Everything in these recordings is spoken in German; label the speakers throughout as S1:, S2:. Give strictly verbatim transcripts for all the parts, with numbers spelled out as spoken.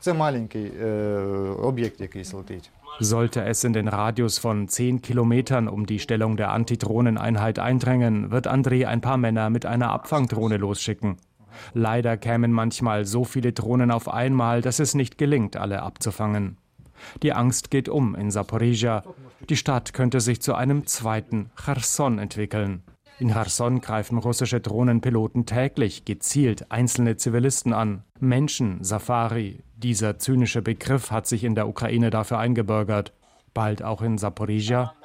S1: Це маленький об'єкт, який летить.
S2: Sollte es in den Radius von zehn Kilometern um die Stellung der Antidrohneneinheit eindrängen, wird André ein paar Männer mit einer Abfangdrohne losschicken. Leider kämen manchmal so viele Drohnen auf einmal, dass es nicht gelingt, alle abzufangen. Die Angst geht um in Saporizhia. Die Stadt könnte sich zu einem zweiten Cherson entwickeln. In Cherson greifen russische Drohnenpiloten täglich gezielt einzelne Zivilisten an. Menschen, Safari. Dieser zynische Begriff hat sich in der Ukraine dafür eingebürgert. Bald auch in Saporizhia.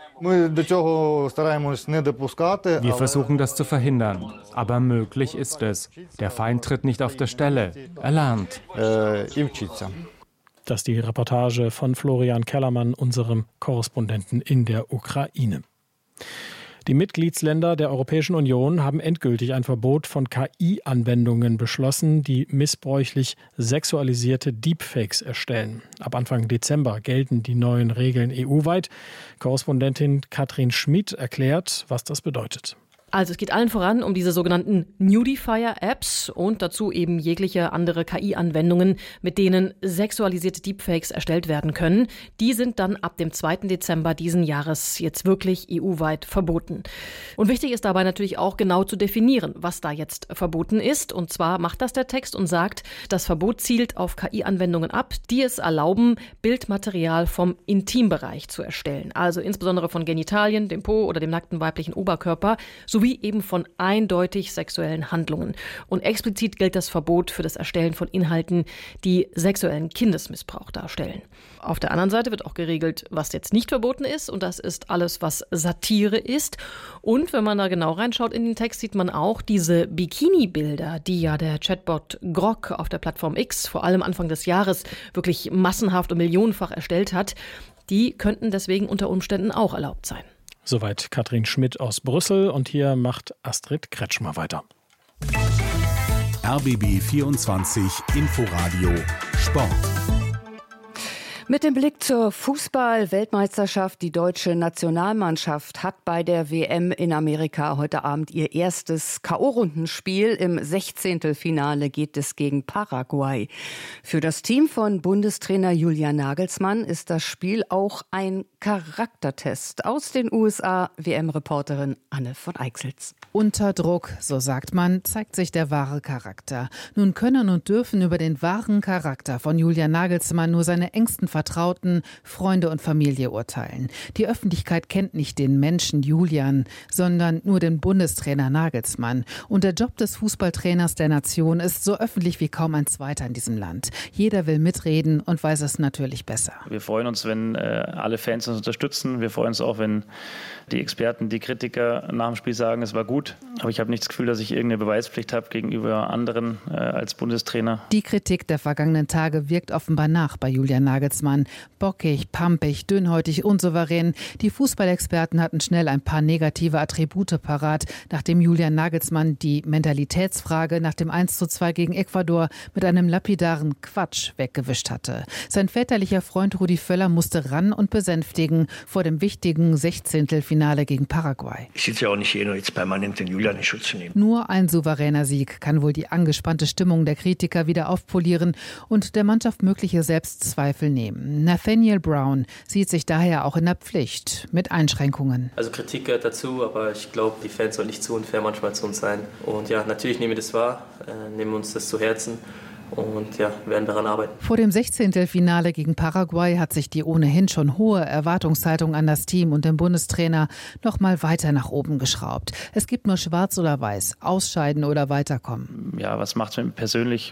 S2: Wir versuchen das zu verhindern, aber möglich ist es. Der Feind tritt nicht auf der Stelle, er lernt.
S3: Das ist die Reportage von Florian Kellermann, unserem Korrespondenten in der Ukraine. Die Mitgliedsländer der Europäischen Union haben endgültig ein Verbot von K I-Anwendungen beschlossen, die missbräuchlich sexualisierte Deepfakes erstellen. Ab Anfang Dezember gelten die neuen Regeln E U-weit. Korrespondentin Katrin Schmid erklärt, was das bedeutet.
S4: Also es geht allen voran um diese sogenannten Nudifier-Apps und dazu eben jegliche andere K I-Anwendungen, mit denen sexualisierte Deepfakes erstellt werden können. Die sind dann ab dem zweiten Dezember diesen Jahres jetzt wirklich E U-weit verboten. Und wichtig ist dabei natürlich auch genau zu definieren, was da jetzt verboten ist. Und zwar macht das der Text und sagt, das Verbot zielt auf K I-Anwendungen ab, die es erlauben, Bildmaterial vom Intimbereich zu erstellen. Also insbesondere von Genitalien, dem Po oder dem nackten weiblichen Oberkörper, sowie eben von eindeutig sexuellen Handlungen. Und explizit gilt das Verbot für das Erstellen von Inhalten, die sexuellen Kindesmissbrauch darstellen. Auf der anderen Seite wird auch geregelt, was jetzt nicht verboten ist. Und das ist alles, was Satire ist. Und wenn man da genau reinschaut in den Text, sieht man auch diese Bikini-Bilder, die ja der Chatbot Grok auf der Plattform X vor allem Anfang des Jahres wirklich massenhaft und millionenfach erstellt hat. Die könnten deswegen unter Umständen auch erlaubt sein.
S3: Soweit Katrin Schmid aus Brüssel und hier macht Astrid Kretschmer weiter.
S5: R B B vierundzwanzig Inforadio Sport.
S6: Mit dem Blick zur Fußball-Weltmeisterschaft, die deutsche Nationalmannschaft hat bei der W M in Amerika heute Abend ihr erstes K O-Rundenspiel. Im Sechzehntelfinale geht es gegen Paraguay. Für das Team von Bundestrainer Julian Nagelsmann ist das Spiel auch ein Charaktertest. Aus den U S A W M-Reporterin Anne von Eichselz.
S7: Unter Druck, so sagt man, zeigt sich der wahre Charakter. Nun können und dürfen über den wahren Charakter von Julian Nagelsmann nur seine engsten Vertrauten, Freunde und Familie urteilen. Die Öffentlichkeit kennt nicht den Menschen Julian, sondern nur den Bundestrainer Nagelsmann. Und der Job des Fußballtrainers der Nation ist so öffentlich wie kaum ein zweiter in diesem Land. Jeder will mitreden und weiß es natürlich besser.
S8: Wir freuen uns, wenn äh, alle Fans uns unterstützen. Wir freuen uns auch, wenn die Experten, die Kritiker nach dem Spiel sagen, es war gut. Aber ich habe nicht das Gefühl, dass ich irgendeine Beweispflicht habe gegenüber anderen äh, als Bundestrainer.
S7: Die Kritik der vergangenen Tage wirkt offenbar nach bei Julian Nagelsmann. Bockig, pampig, dünnhäutig, unsouverän. Die Fußballexperten hatten schnell ein paar negative Attribute parat, nachdem Julian Nagelsmann die Mentalitätsfrage nach dem eins zu zwei gegen Ecuador mit einem lapidaren Quatsch weggewischt hatte. Sein väterlicher Freund Rudi Völler musste ran und besänftigen vor dem wichtigen Sechzehntelfinale gegen Paraguay.
S9: Ich sitze ja auch nicht hier, nur jetzt permanent den Julian in Schutz zu nehmen.
S7: Nur ein souveräner Sieg kann wohl die angespannte Stimmung der Kritiker wieder aufpolieren und der Mannschaft mögliche Selbstzweifel nehmen. Nathaniel Brown sieht sich daher auch in der Pflicht, mit Einschränkungen.
S10: Also Kritik gehört dazu, aber ich glaube, die Fans sollen nicht zu unfair manchmal zu uns sein. Und ja, natürlich nehmen wir das wahr, äh, nehmen uns das zu Herzen. Und ja, werden daran arbeiten.
S7: Vor dem Sechzehntelfinale gegen Paraguay hat sich die ohnehin schon hohe Erwartungshaltung an das Team und den Bundestrainer noch mal weiter nach oben geschraubt. Es gibt nur schwarz oder weiß, ausscheiden oder weiterkommen.
S8: Ja, was macht es mir persönlich?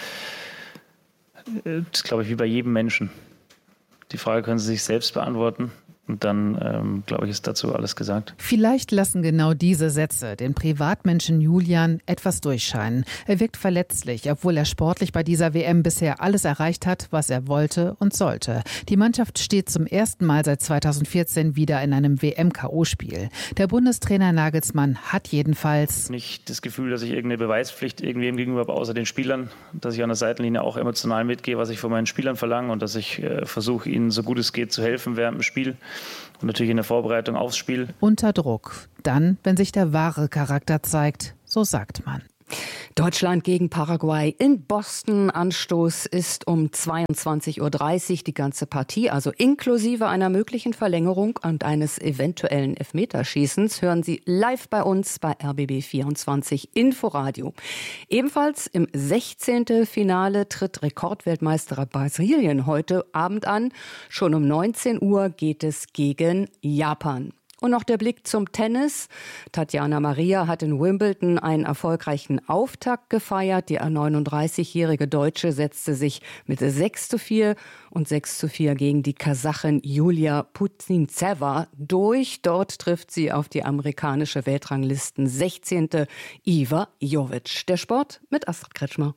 S8: Das ist, glaube ich, wie bei jedem Menschen. Die Frage können Sie sich selbst beantworten. Und dann, ähm, glaube ich, ist dazu alles gesagt.
S7: Vielleicht lassen genau diese Sätze den Privatmenschen Julian etwas durchscheinen. Er wirkt verletzlich, obwohl er sportlich bei dieser W M bisher alles erreicht hat, was er wollte und sollte. Die Mannschaft steht zum ersten Mal seit zweitausendvierzehn wieder in einem W M-K O-Spiel. Der Bundestrainer Nagelsmann hat jedenfalls
S8: nicht das Gefühl, dass ich irgendeine Beweispflicht irgendwem gegenüber habe, außer den Spielern. Dass ich an der Seitenlinie auch emotional mitgehe, was ich von meinen Spielern verlange und dass ich äh, versuche, ihnen so gut es geht zu helfen während dem Spiel. Und natürlich in der Vorbereitung aufs Spiel.
S7: Unter Druck. Dann, wenn sich der wahre Charakter zeigt, so sagt man.
S6: Deutschland gegen Paraguay in Boston. Anstoß ist um zweiundzwanzig Uhr dreißig. Die ganze Partie, also inklusive einer möglichen Verlängerung und eines eventuellen Elfmeterschießens, hören Sie live bei uns bei R B B vierundzwanzig Inforadio. Ebenfalls im sechzehnten Finale tritt Rekordweltmeister Brasilien heute Abend an. Schon um neunzehn Uhr geht es gegen Japan. Und noch der Blick zum Tennis. Tatjana Maria hat in Wimbledon einen erfolgreichen Auftakt gefeiert. Die neununddreißigjährige Deutsche setzte sich mit sechs zu vier und sechs zu vier gegen die Kasachin Julia Putintseva durch. Dort trifft sie auf die amerikanische Weltranglisten sechzehnte Iva Jovic. Der Sport mit Astrid Kretschmer.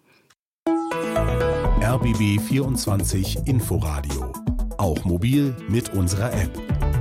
S5: R B B vierundzwanzig Inforadio. Auch mobil mit unserer App.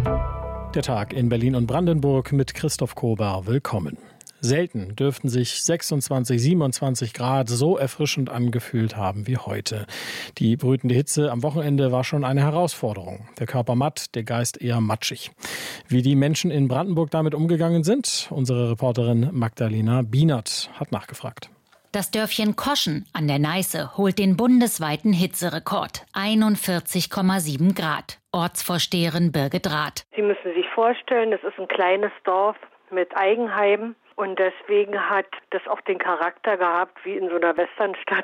S3: Der Tag in Berlin und Brandenburg mit Christoph Kober. Willkommen. Selten dürften sich sechsundzwanzig, siebenundzwanzig Grad so erfrischend angefühlt haben wie heute. Die brütende Hitze am Wochenende war schon eine Herausforderung. Der Körper matt, der Geist eher matschig. Wie die Menschen in Brandenburg damit umgegangen sind, unsere Reporterin Magdalena Bienert hat nachgefragt.
S11: Das Dörfchen Koschen an der Neiße holt den bundesweiten Hitzerekord. einundvierzig Komma sieben Grad. Ortsvorsteherin Birgit Rath.
S12: Sie müssen sich vorstellen, es ist ein kleines Dorf mit Eigenheim. Und deswegen hat das auch den Charakter gehabt, wie in so einer Westernstadt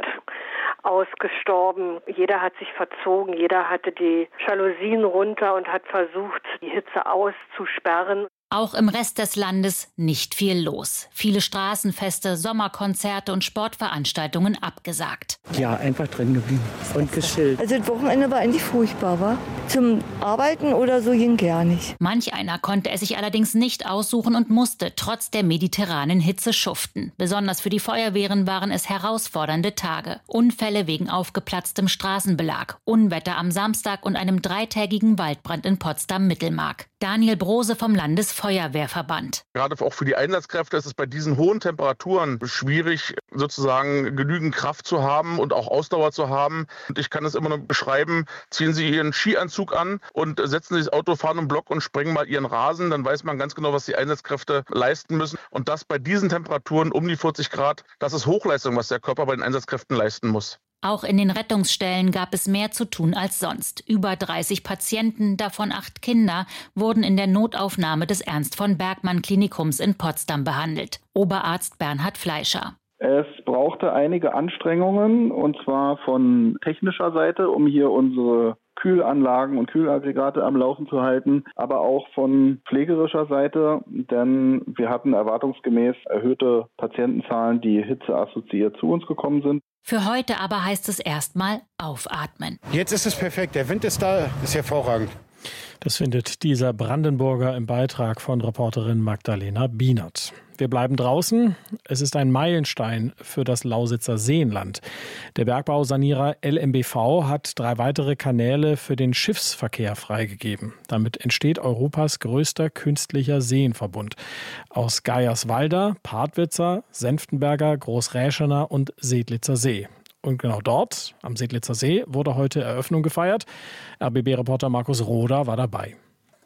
S12: ausgestorben. Jeder hat sich verzogen, jeder hatte die Jalousien runter und hat versucht, die Hitze auszusperren.
S11: Auch im Rest des Landes nicht viel los. Viele Straßenfeste, Sommerkonzerte und Sportveranstaltungen abgesagt.
S13: Ja, einfach drin geblieben und geschillt.
S14: Also das Wochenende war eigentlich furchtbar, wa? Zum Arbeiten oder so ging gar nicht.
S11: Manch einer konnte es sich allerdings nicht aussuchen und musste trotz der mediterranen Hitze schuften. Besonders für die Feuerwehren waren es herausfordernde Tage. Unfälle wegen aufgeplatztem Straßenbelag, Unwetter am Samstag und einem dreitägigen Waldbrand in Potsdam-Mittelmark. Daniel Brose vom Landesfeuerwehrverband.
S15: Gerade auch für die Einsatzkräfte ist es bei diesen hohen Temperaturen schwierig, sozusagen genügend Kraft zu haben und auch Ausdauer zu haben. Und ich kann es immer nur beschreiben, ziehen Sie Ihren Skianzug an und setzen Sie das Auto, fahren im Block und sprengen mal Ihren Rasen. Dann weiß man ganz genau, was die Einsatzkräfte leisten müssen. Und das bei diesen Temperaturen um die vierzig Grad, das ist Hochleistung, was der Körper bei den Einsatzkräften leisten muss.
S11: Auch in den Rettungsstellen gab es mehr zu tun als sonst. Über dreißig Patienten, davon acht Kinder, wurden in der Notaufnahme des Ernst-von-Bergmann-Klinikums in Potsdam behandelt. Oberarzt Bernhard Fleischer.
S16: Es brauchte einige Anstrengungen, und zwar von technischer Seite, um hier unsere Kühlanlagen und Kühlaggregate am Laufen zu halten, aber auch von pflegerischer Seite, denn wir hatten erwartungsgemäß erhöhte Patientenzahlen, die hitzeassoziiert zu uns gekommen sind.
S11: Für heute aber heißt es erstmal aufatmen.
S1: Jetzt ist es perfekt, der Wind ist da, ist hervorragend.
S3: Das findet dieser Brandenburger im Beitrag von Reporterin Magdalena Bienert. Wir bleiben draußen. Es ist ein Meilenstein für das Lausitzer Seenland. Der Bergbausanierer L M B V hat drei weitere Kanäle für den Schiffsverkehr freigegeben. Damit entsteht Europas größter künstlicher Seenverbund. Aus Geierswalder, Partwitzer, Senftenberger, Großräschener und Sedlitzer See. Und genau dort, am Sedlitzer See, wurde heute Eröffnung gefeiert. R B B-Reporter Markus Roder war dabei.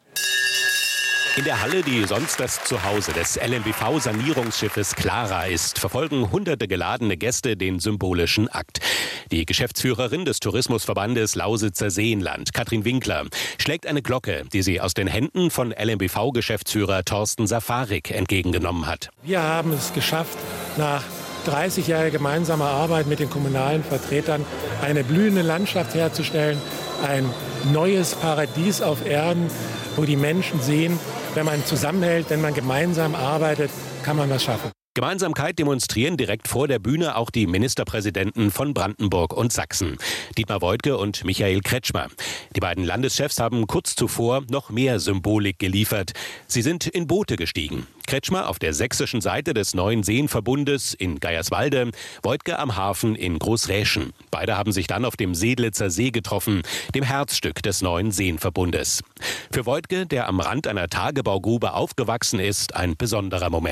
S17: In der Halle, die sonst das Zuhause des L M B V-Sanierungsschiffes Clara ist, verfolgen hunderte geladene Gäste den symbolischen Akt. Die Geschäftsführerin des Tourismusverbandes Lausitzer Seenland, Katrin Winkler, schlägt eine Glocke, die sie aus den Händen von L M B V-Geschäftsführer Thorsten Safarik entgegengenommen hat.
S18: Wir haben es geschafft, nach dreißig Jahre gemeinsamer Arbeit mit den kommunalen Vertretern eine blühende Landschaft herzustellen, ein neues Paradies auf Erden, wo die Menschen sehen, wenn man zusammenhält, wenn man gemeinsam arbeitet, kann man was schaffen.
S17: Gemeinsamkeit demonstrieren direkt vor der Bühne auch die Ministerpräsidenten von Brandenburg und Sachsen, Dietmar Woidke und Michael Kretschmer. Die beiden Landeschefs haben kurz zuvor noch mehr Symbolik geliefert. Sie sind in Boote gestiegen. Kretschmer auf der sächsischen Seite des neuen Seenverbundes in Geierswalde, Woidke am Hafen in Großräschen. Beide haben sich dann auf dem Sedlitzer See getroffen, dem Herzstück des neuen Seenverbundes. Für Woidke, der am Rand einer Tagebaugrube aufgewachsen ist, ein besonderer Moment.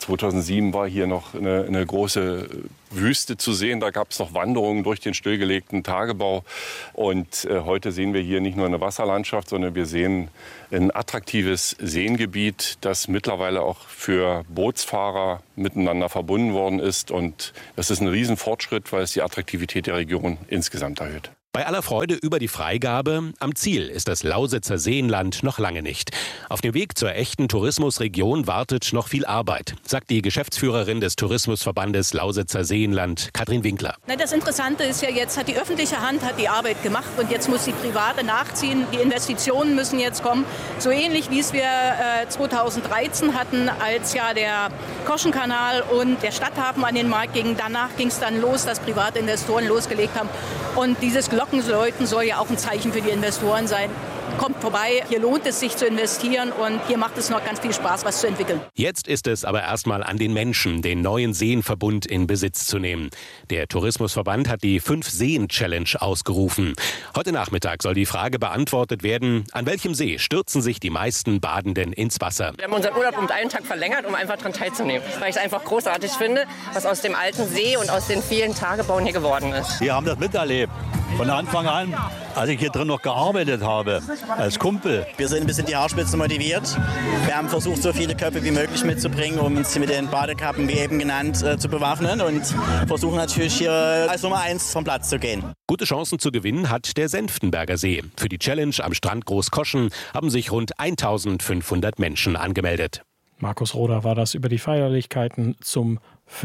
S19: zweitausendsieben war hier noch eine, eine große Wüste zu sehen. Da gab es noch Wanderungen durch den stillgelegten Tagebau. Und äh, heute sehen wir hier nicht nur eine Wasserlandschaft, sondern wir sehen ein attraktives Seengebiet, das mittlerweile auch für Bootsfahrer miteinander verbunden worden ist. Und das ist ein Riesenfortschritt, weil es die Attraktivität der Region insgesamt erhöht.
S17: Bei aller Freude über die Freigabe, am Ziel ist das Lausitzer Seenland noch lange nicht. Auf dem Weg zur echten Tourismusregion wartet noch viel Arbeit, sagt die Geschäftsführerin des Tourismusverbandes Lausitzer Seenland, Katrin Winkler.
S20: Na, das Interessante ist ja, jetzt hat die öffentliche Hand hat die Arbeit gemacht und jetzt muss die private nachziehen. Die Investitionen müssen jetzt kommen. So ähnlich wie es wir äh, zweitausenddreizehn hatten, als ja der Koschenkanal und der Stadthafen an den Markt gingen. Danach ging es dann los, dass private Investoren losgelegt haben. Und dieses Glockenläuten soll ja auch ein Zeichen für die Investoren sein. Kommt vorbei, hier lohnt es sich zu investieren und hier macht es noch ganz viel Spaß, was zu entwickeln.
S17: Jetzt ist es aber erstmal an den Menschen, den neuen Seenverbund in Besitz zu nehmen. Der Tourismusverband hat die Fünf-Seen-Challenge ausgerufen. Heute Nachmittag soll die Frage beantwortet werden, an welchem See stürzen sich die meisten Badenden ins Wasser.
S21: Wir haben unseren Urlaub um einen Tag verlängert, um einfach daran teilzunehmen, weil ich es einfach großartig finde, was aus dem alten See und aus den vielen Tagebauen hier geworden ist.
S22: Wir haben das miterlebt. Von Anfang an, als ich hier drin noch gearbeitet habe, als Kumpel.
S23: Wir sind ein bisschen die Haarspitze motiviert. Wir haben versucht, so viele Köpfe wie möglich mitzubringen, um uns mit den Badekappen, wie eben genannt, äh, zu bewaffnen und versuchen natürlich hier als Nummer eins vom Platz zu gehen.
S17: Gute Chancen zu gewinnen hat der Senftenberger See. Für die Challenge am Strand Großkoschen haben sich rund eintausendfünfhundert Menschen angemeldet.
S3: Markus Roder war das über die Feierlichkeiten zum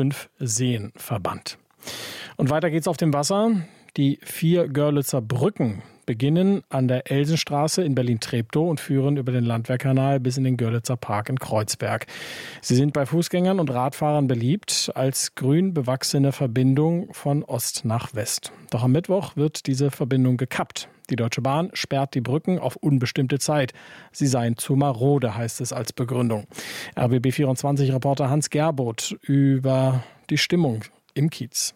S3: Fünf-Seen-Verband. Und weiter geht's auf dem Wasser. Die vier Görlitzer Brücken beginnen an der Elsenstraße in Berlin-Treptow und führen über den Landwehrkanal bis in den Görlitzer Park in Kreuzberg. Sie sind bei Fußgängern und Radfahrern beliebt als grün bewachsene Verbindung von Ost nach West. Doch am Mittwoch wird diese Verbindung gekappt. Die Deutsche Bahn sperrt die Brücken auf unbestimmte Zeit. Sie seien zu marode, heißt es als Begründung. R B B vierundzwanzig-Reporter Hans Gerboth über die Stimmung im Kiez.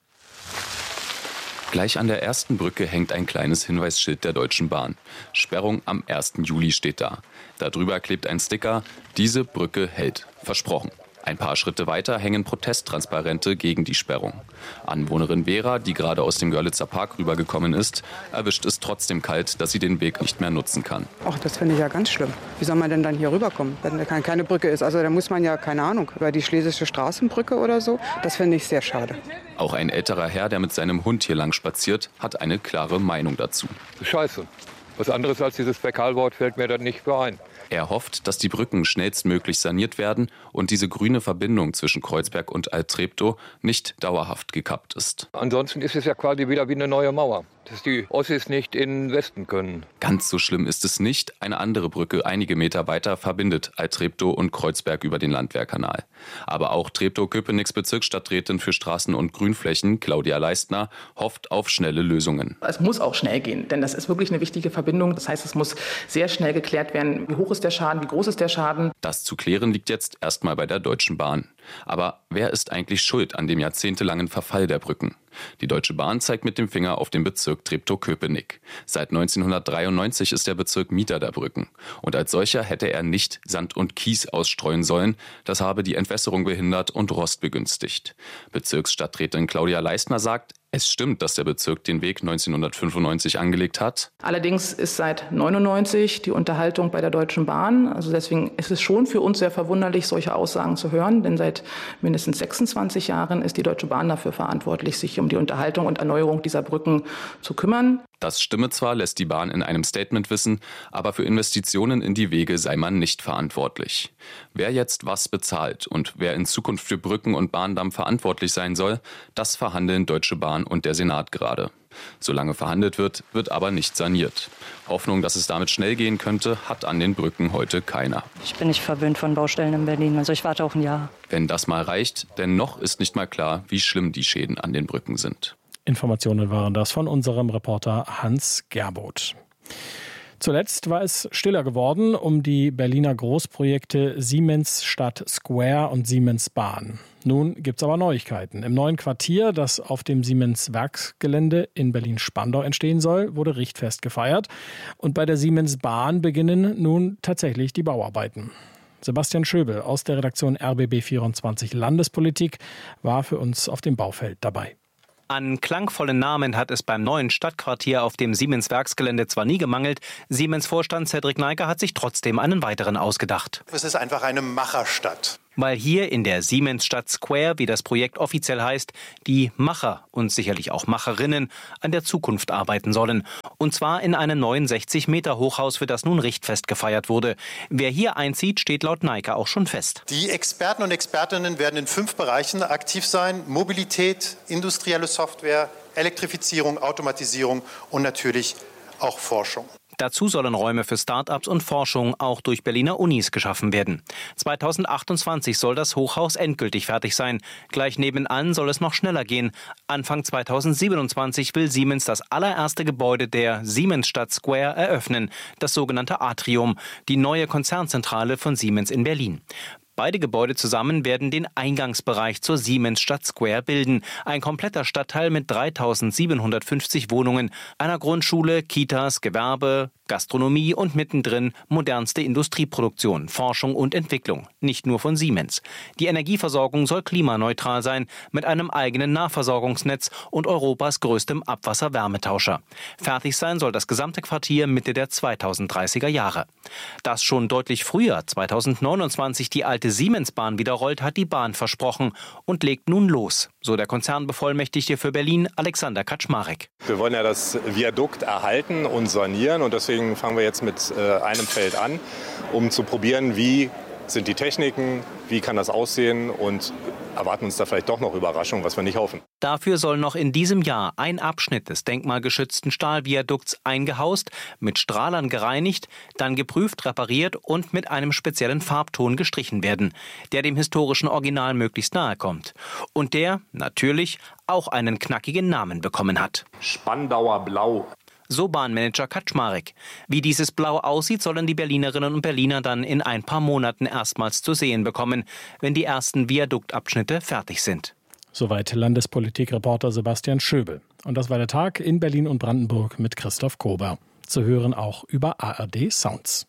S24: Gleich an der ersten Brücke hängt ein kleines Hinweisschild der Deutschen Bahn. Sperrung am ersten Juli steht da. Darüber klebt ein Sticker, diese Brücke hält. Versprochen. Ein paar Schritte weiter hängen Protesttransparente gegen die Sperrung. Anwohnerin Vera, die gerade aus dem Görlitzer Park rübergekommen ist, erwischt es trotzdem kalt, dass sie den Weg nicht mehr nutzen kann.
S25: Ach, das finde ich ja ganz schlimm. Wie soll man denn dann hier rüberkommen, wenn da keine Brücke ist? Also da muss man ja, keine Ahnung, über die Schlesische Straßenbrücke oder so. Das finde ich sehr schade.
S24: Auch ein älterer Herr, der mit seinem Hund hier lang spaziert, hat eine klare Meinung dazu.
S26: Scheiße. Was anderes als dieses Fäkalwort fällt mir dann nicht mehr ein.
S24: Er hofft, dass die Brücken schnellstmöglich saniert werden und diese grüne Verbindung zwischen Kreuzberg und Alt-Treptow nicht dauerhaft gekappt ist.
S26: Ansonsten ist es ja quasi wieder wie eine neue Mauer, dass die Ossis nicht in den Westen können.
S24: Ganz so schlimm ist es nicht. Eine andere Brücke einige Meter weiter verbindet Alt-Treptow und Kreuzberg über den Landwehrkanal. Aber auch Treptow-Köpenick's Bezirksstadträtin für Straßen und Grünflächen, Claudia Leistner, hofft auf schnelle Lösungen.
S27: Es muss auch schnell gehen, denn das ist wirklich eine wichtige Verbindung. Das heißt, es muss sehr schnell geklärt werden, wie hoch ist der Schaden, wie groß ist der Schaden.
S24: Das zu klären liegt jetzt erstmal bei der Deutschen Bahn. Aber wer ist eigentlich schuld an dem jahrzehntelangen Verfall der Brücken? Die Deutsche Bahn zeigt mit dem Finger auf den Bezirk Treptow-Köpenick. Seit neunzehnhundertdreiundneunzig ist der Bezirk Mieter der Brücken. Und als solcher hätte er nicht Sand und Kies ausstreuen sollen. Das habe die Entwässerung behindert und Rost begünstigt. Bezirksstadträtin Claudia Leistner sagt, es stimmt, dass der Bezirk den Weg neunzehnhundertfünfundneunzig angelegt hat.
S27: Allerdings ist seit neunundneunzig die Unterhaltung bei der Deutschen Bahn. Also deswegen ist es schon für uns sehr verwunderlich, solche Aussagen zu hören. Denn seit mindestens sechsundzwanzig Jahren ist die Deutsche Bahn dafür verantwortlich, sich um die Unterhaltung und Erneuerung dieser Brücken zu kümmern.
S24: Das stimme zwar, lässt die Bahn in einem Statement wissen, aber für Investitionen in die Wege sei man nicht verantwortlich. Wer jetzt was bezahlt und wer in Zukunft für Brücken und Bahndamm verantwortlich sein soll, das verhandeln Deutsche Bahn und der Senat gerade. Solange verhandelt wird, wird aber nicht saniert. Hoffnung, dass es damit schnell gehen könnte, hat an den Brücken heute keiner.
S14: Ich bin nicht verwöhnt von Baustellen in Berlin, also ich warte auch ein Jahr.
S24: Wenn das mal reicht, denn noch ist nicht mal klar, wie schlimm die Schäden an den Brücken sind.
S3: Informationen waren das von unserem Reporter Hans Gerboth. Zuletzt war es stiller geworden um die Berliner Großprojekte Siemens Stadt Square und Siemens Bahn. Nun gibt es aber Neuigkeiten. Im neuen Quartier, das auf dem Siemens Werksgelände in Berlin-Spandau entstehen soll, wurde Richtfest gefeiert. Und bei der Siemens Bahn beginnen nun tatsächlich die Bauarbeiten. Sebastian Schöbel aus der Redaktion R B B vierundzwanzig Landespolitik war für uns auf dem Baufeld dabei.
S2: An klangvollen Namen hat es beim neuen Stadtquartier auf dem Siemens-Werksgelände zwar nie gemangelt. Siemens-Vorstand Cedric Neiker hat sich trotzdem einen weiteren ausgedacht.
S4: Es ist einfach eine Macherstadt.
S2: Weil hier in der Siemensstadt Square, wie das Projekt offiziell heißt, die Macher und sicherlich auch Macherinnen an der Zukunft arbeiten sollen. Und zwar in einem neuen sechzig Meter Hochhaus, für das nun Richtfest gefeiert wurde. Wer hier einzieht, steht laut Neiker auch schon fest.
S4: Die Experten und Expertinnen werden in fünf Bereichen aktiv sein: Mobilität, industrielle Software, Elektrifizierung, Automatisierung und natürlich auch Forschung.
S2: Dazu sollen Räume für Start-ups und Forschung auch durch Berliner Unis geschaffen werden. zweitausendachtundzwanzig soll das Hochhaus endgültig fertig sein. Gleich nebenan soll es noch schneller gehen. Anfang zweitausendsiebenundzwanzig will Siemens das allererste Gebäude der Siemensstadt Square eröffnen, das sogenannte Atrium, die neue Konzernzentrale von Siemens in Berlin. Beide Gebäude zusammen werden den Eingangsbereich zur Siemensstadt Square bilden. Ein kompletter Stadtteil mit dreitausendsiebenhundertfünfzig Wohnungen, einer Grundschule, Kitas, Gewerbe, Gastronomie und mittendrin modernste Industrieproduktion, Forschung und Entwicklung. Nicht nur von Siemens. Die Energieversorgung soll klimaneutral sein, mit einem eigenen Nahversorgungsnetz und Europas größtem Abwasser-Wärmetauscher. Fertig sein soll das gesamte Quartier Mitte der zweitausenddreißiger Jahre. Dass schon deutlich früher, zweitausendneunundzwanzig, die alte Siemensbahn wieder rollt, hat die Bahn versprochen und legt nun los. So der Konzernbevollmächtigte für Berlin, Alexander Kaczmarek.
S6: Wir wollen ja das Viadukt erhalten und sanieren und deswegen fangen wir jetzt mit äh, einem Feld an, um zu probieren, wie sind die Techniken, wie kann das aussehen und erwarten uns da vielleicht doch noch Überraschungen, was wir nicht hoffen.
S2: Dafür soll noch in diesem Jahr ein Abschnitt des denkmalgeschützten Stahlviadukts eingehaust, mit Strahlern gereinigt, dann geprüft, repariert und mit einem speziellen Farbton gestrichen werden, der dem historischen Original möglichst nahe kommt. Und der, natürlich, auch einen knackigen Namen bekommen hat.
S6: Spandauer Blau.
S2: So Bahnmanager Kaczmarek. Wie dieses Blau aussieht, sollen die Berlinerinnen und Berliner dann in ein paar Monaten erstmals zu sehen bekommen, wenn die ersten Viaduktabschnitte fertig sind.
S3: Soweit Landespolitikreporter Sebastian Schöbel. Und das war der Tag in Berlin und Brandenburg mit Christoph Kober. Zu hören auch über A R D Sounds.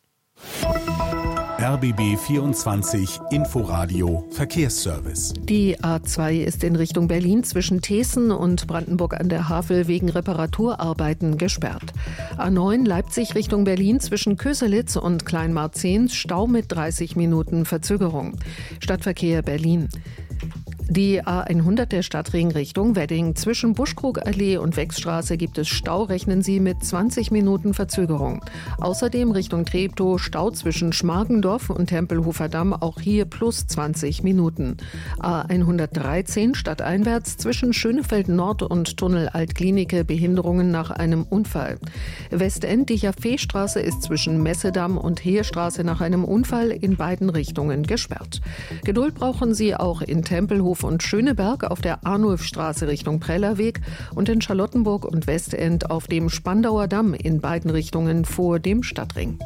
S5: R B B vierundzwanzig Inforadio Verkehrsservice.
S7: Die A zwei ist in Richtung Berlin zwischen Teeßen und Brandenburg an der Havel wegen Reparaturarbeiten gesperrt. A neun Leipzig Richtung Berlin zwischen Köselitz und Kleinmarzehn Stau mit dreißig Minuten Verzögerung. Stadtverkehr Berlin. Die A hundert der Stadtring Richtung Wedding. Zwischen Buschkrugallee und Wechsstraße gibt es Stau, rechnen Sie mit zwanzig Minuten Verzögerung. Außerdem Richtung Treptow Stau zwischen Schmargendorf und Tempelhofer Damm, auch hier plus zwanzig Minuten. A hundertdreizehn stadteinwärts zwischen Schönefeld Nord und Tunnel Altklinike Behinderungen nach einem Unfall. Westend die Jaffeestraße ist zwischen Messedamm und Heerstraße nach einem Unfall in beiden Richtungen gesperrt. Geduld brauchen Sie auch in Tempelhof und Schöneberg auf der Arnulfstraße Richtung Prellerweg und in Charlottenburg und Westend auf dem Spandauer Damm in beiden Richtungen vor dem Stadtring.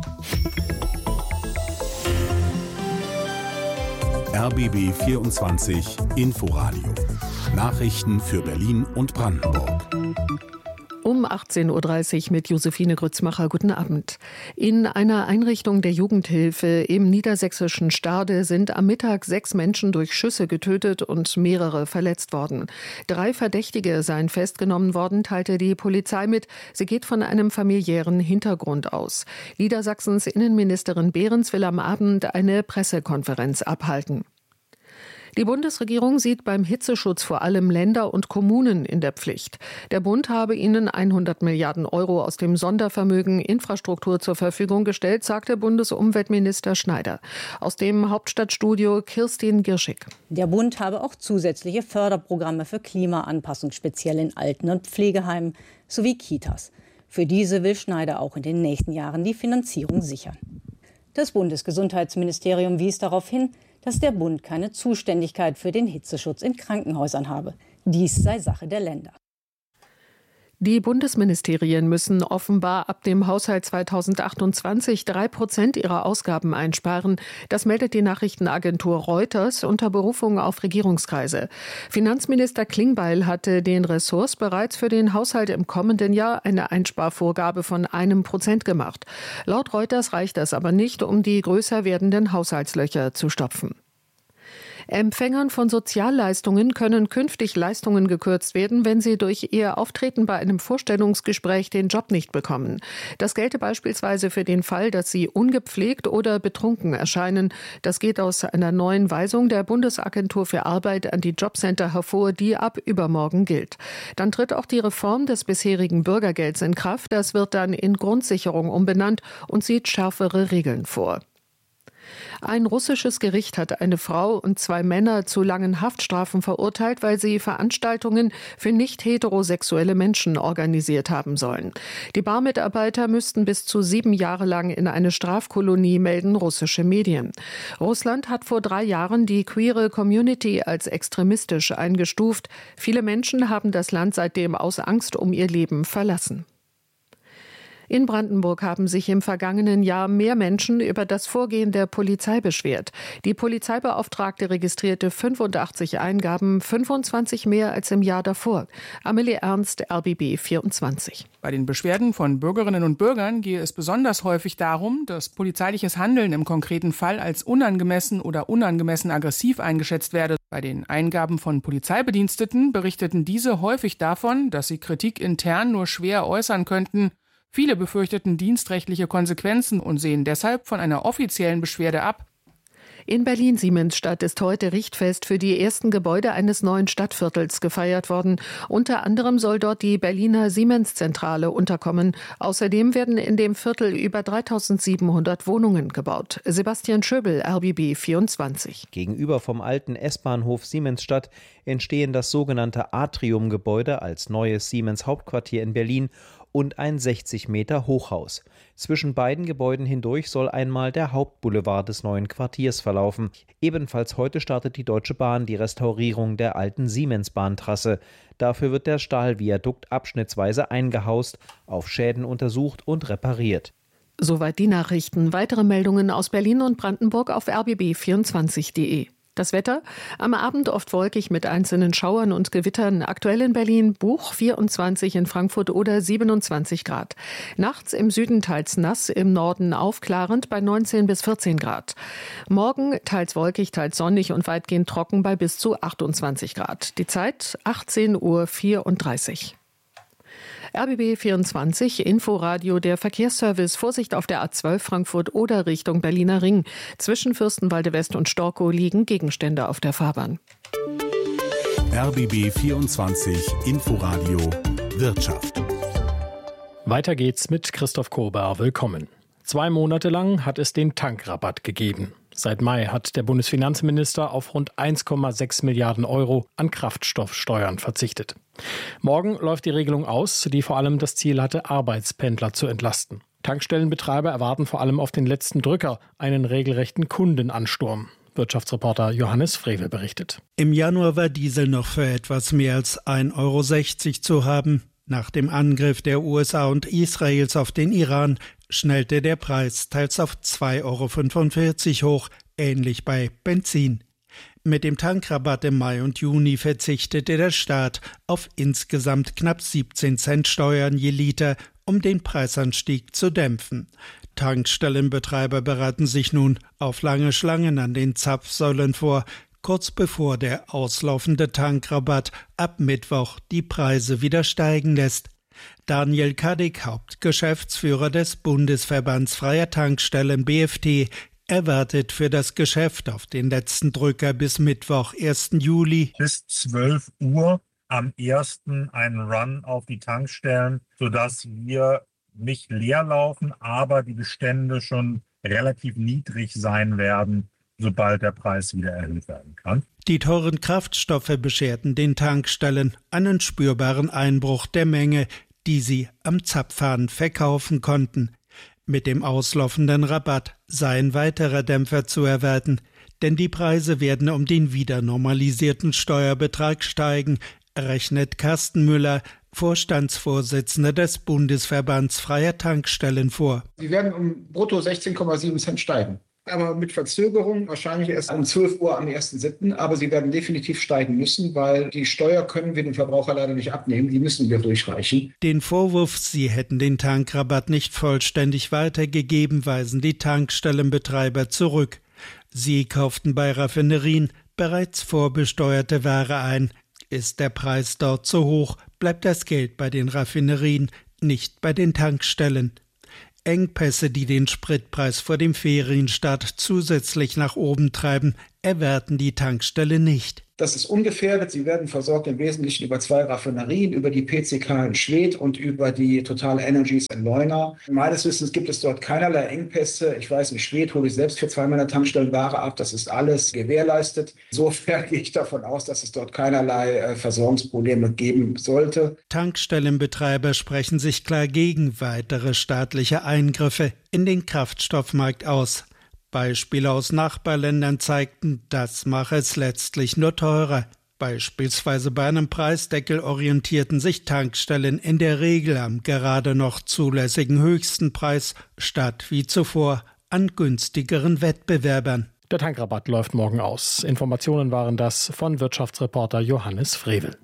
S5: R B B vierundzwanzig Inforadio. Nachrichten für Berlin und Brandenburg.
S7: Um achtzehn Uhr dreißig mit Josephine Grützmacher. Guten Abend. In einer Einrichtung der Jugendhilfe im niedersächsischen Stade sind am Mittag sechs Menschen durch Schüsse getötet und mehrere verletzt worden. Drei Verdächtige seien festgenommen worden, teilte die Polizei mit. Sie geht von einem familiären Hintergrund aus. Niedersachsens Innenministerin Behrens will am Abend eine Pressekonferenz abhalten. Die Bundesregierung sieht beim Hitzeschutz vor allem Länder und Kommunen in der Pflicht. Der Bund habe ihnen hundert Milliarden Euro aus dem Sondervermögen Infrastruktur zur Verfügung gestellt, sagte Bundesumweltminister Schneider. Aus dem Hauptstadtstudio Kirstin Girschig.
S8: Der Bund habe auch zusätzliche Förderprogramme für Klimaanpassung, speziell in Alten- und Pflegeheimen sowie Kitas. Für diese will Schneider auch in den nächsten Jahren die Finanzierung sichern. Das Bundesgesundheitsministerium wies darauf hin, dass der Bund keine Zuständigkeit für den Hitzeschutz in Krankenhäusern habe. Dies sei Sache der Länder.
S7: Die Bundesministerien müssen offenbar ab dem Haushalt zweitausendachtundzwanzig drei Prozent ihrer Ausgaben einsparen. Das meldet die Nachrichtenagentur Reuters unter Berufung auf Regierungskreise. Finanzminister Klingbeil hatte den Ressorts bereits für den Haushalt im kommenden Jahr eine Einsparvorgabe von einem Prozent gemacht. Laut Reuters reicht das aber nicht, um die größer werdenden Haushaltslöcher zu stopfen. Empfängern von Sozialleistungen können künftig Leistungen gekürzt werden, wenn sie durch ihr Auftreten bei einem Vorstellungsgespräch den Job nicht bekommen. Das gelte beispielsweise für den Fall, dass sie ungepflegt oder betrunken erscheinen. Das geht aus einer neuen Weisung der Bundesagentur für Arbeit an die Jobcenter hervor, die ab übermorgen gilt. Dann tritt auch die Reform des bisherigen Bürgergelds in Kraft. Das wird dann in Grundsicherung umbenannt und sieht schärfere Regeln vor. Ein russisches Gericht hat eine Frau und zwei Männer zu langen Haftstrafen verurteilt, weil sie Veranstaltungen für nicht heterosexuelle Menschen organisiert haben sollen. Die Barmitarbeiter müssten bis zu sieben Jahre lang in eine Strafkolonie, melden russische Medien. Russland hat vor drei Jahren die queere Community als extremistisch eingestuft. Viele Menschen haben das Land seitdem aus Angst um ihr Leben verlassen. In Brandenburg haben sich im vergangenen Jahr mehr Menschen über das Vorgehen der Polizei beschwert. Die Polizeibeauftragte registrierte fünfundachtzig Eingaben, fünfundzwanzig mehr als im Jahr davor. Amelie Ernst, R B B vierundzwanzig.
S9: Bei den Beschwerden von Bürgerinnen und Bürgern gehe es besonders häufig darum, dass polizeiliches Handeln im konkreten Fall als unangemessen oder unangemessen aggressiv eingeschätzt werde. Bei den Eingaben von Polizeibediensteten berichteten diese häufig davon, dass sie Kritik intern nur schwer äußern könnten. Viele befürchteten dienstrechtliche Konsequenzen und sehen deshalb von einer offiziellen Beschwerde ab.
S7: In Berlin-Siemensstadt ist heute Richtfest für die ersten Gebäude eines neuen Stadtviertels gefeiert worden. Unter anderem soll dort die Berliner Siemens-Zentrale unterkommen. Außerdem werden in dem Viertel über dreitausendsiebenhundert Wohnungen gebaut. Sebastian Schöbel, R B B vierundzwanzig.
S10: Gegenüber vom alten S-Bahnhof Siemensstadt entstehen das sogenannte Atrium-Gebäude als neues Siemens-Hauptquartier in Berlin und ein sechzig Meter Hochhaus. Zwischen beiden Gebäuden hindurch soll einmal der Hauptboulevard des neuen Quartiers verlaufen. Ebenfalls heute startet die Deutsche Bahn die Restaurierung der alten Siemens-Bahntrasse. Dafür wird der Stahlviadukt abschnittsweise eingehaust, auf Schäden untersucht und repariert.
S7: Soweit die Nachrichten. Weitere Meldungen aus Berlin und Brandenburg auf r b b vierundzwanzig punkt de. Das Wetter? Am Abend oft wolkig mit einzelnen Schauern und Gewittern. Aktuell in Berlin Buch vierundzwanzig, in Frankfurt oder siebenundzwanzig Grad. Nachts im Süden teils nass, im Norden aufklarend bei neunzehn bis vierzehn Grad. Morgen teils wolkig, teils sonnig und weitgehend trocken bei bis zu achtundzwanzig Grad. Die Zeit achtzehn Uhr vierunddreißig. R B B vierundzwanzig, Inforadio, der Verkehrsservice. Vorsicht auf der A zwölf Frankfurt oder Richtung Berliner Ring. Zwischen Fürstenwalde West und Storkow liegen Gegenstände auf der Fahrbahn.
S5: R B B vierundzwanzig, Inforadio, Wirtschaft.
S3: Weiter geht's mit Christoph Kober. Willkommen. Zwei Monate lang hat es den Tankrabatt gegeben. Seit Mai hat der Bundesfinanzminister auf rund eins Komma sechs Milliarden Euro an Kraftstoffsteuern verzichtet. Morgen läuft die Regelung aus, die vor allem das Ziel hatte, Arbeitspendler zu entlasten. Tankstellenbetreiber erwarten vor allem auf den letzten Drücker einen regelrechten Kundenansturm. Wirtschaftsreporter Johannes Frevel berichtet.
S11: Im Januar war Diesel noch für etwas mehr als ein Euro sechzig zu haben. Nach dem Angriff der U S A und Israels auf den Iran schnellte der Preis teils auf zwei Euro fünfundvierzig hoch, ähnlich bei Benzin. Mit dem Tankrabatt im Mai und Juni verzichtete der Staat auf insgesamt knapp siebzehn Cent Steuern je Liter, um den Preisanstieg zu dämpfen. Tankstellenbetreiber bereiten sich nun auf lange Schlangen an den Zapfsäulen vor, kurz bevor der auslaufende Tankrabatt ab Mittwoch die Preise wieder steigen lässt. Daniel Kadek, Hauptgeschäftsführer des Bundesverbands Freier Tankstellen B F T, erwartet für das Geschäft auf den letzten Drücker bis Mittwoch, ersten Juli
S12: bis zwölf Uhr am ersten einen Run auf die Tankstellen, sodass wir nicht leer laufen, aber die Bestände schon relativ niedrig sein werden, sobald der Preis wieder erhöht werden kann.
S11: Die teuren Kraftstoffe bescherten den Tankstellen einen spürbaren Einbruch der Menge, die sie am Zapfhahn verkaufen konnten. Mit dem auslaufenden Rabatt sei ein weiterer Dämpfer zu erwarten, denn die Preise werden um den wieder normalisierten Steuerbetrag steigen, rechnet Carsten Müller, Vorstandsvorsitzender des Bundesverbands freier Tankstellen, vor.
S1: Sie werden um brutto sechzehn Komma sieben Cent steigen. Aber mit Verzögerung, wahrscheinlich erst um zwölf Uhr am ersten siebten Aber sie werden definitiv steigen müssen, weil die Steuer können wir dem Verbraucher leider nicht abnehmen. Die müssen wir durchreichen.
S11: Den Vorwurf, sie hätten den Tankrabatt nicht vollständig weitergegeben, weisen die Tankstellenbetreiber zurück. Sie kauften bei Raffinerien bereits vorbesteuerte Ware ein. Ist der Preis dort zu hoch, bleibt das Geld bei den Raffinerien, nicht bei den Tankstellen. Engpässe, die den Spritpreis vor dem Ferienstart zusätzlich nach oben treiben, erwerten die Tankstelle nicht.
S1: Das ist ungefährdet. Sie werden versorgt im Wesentlichen über zwei Raffinerien, über die P C K in Schwedt und über die Total Energies in Leuna. Meines Wissens gibt es dort keinerlei Engpässe. Ich weiß nicht, Schwedt hole ich selbst für zwei meiner Tankstellen Ware ab. Das ist alles gewährleistet. Insofern gehe ich davon aus, dass es dort keinerlei äh, Versorgungsprobleme geben sollte.
S11: Tankstellenbetreiber sprechen sich klar gegen weitere staatliche Eingriffe in den Kraftstoffmarkt aus. Beispiele aus Nachbarländern zeigten, das mache es letztlich nur teurer. Beispielsweise bei einem Preisdeckel orientierten sich Tankstellen in der Regel am gerade noch zulässigen höchsten Preis statt wie zuvor an günstigeren Wettbewerbern.
S3: Der Tankrabatt läuft morgen aus. Informationen waren das von Wirtschaftsreporter Johannes Frevel.